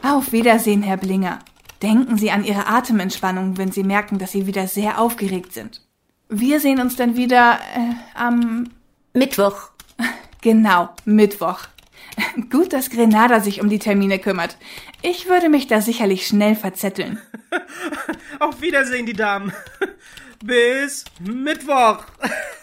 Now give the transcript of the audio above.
Auf Wiedersehen, Herr Blinger. Denken Sie an Ihre Atementspannung, wenn Sie merken, dass Sie wieder sehr aufgeregt sind. Wir sehen uns dann wieder am... Mittwoch. Genau, Mittwoch. Gut, dass Grenada sich um die Termine kümmert. Ich würde mich da sicherlich schnell verzetteln. Auf Wiedersehen, die Damen. Bis Mittwoch.